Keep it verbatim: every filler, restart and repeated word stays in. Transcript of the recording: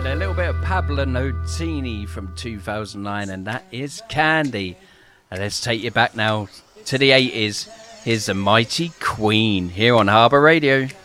heard a little bit of Pablo Nutini from two thousand nine, and that is Candy. And let's take you back now to the eighties. Here's the Mighty Queen here on Harbour Radio.